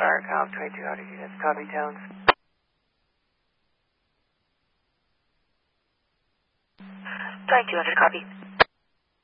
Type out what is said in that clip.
Fire Comp 2200 units. Copy, Towns. 2200, copy.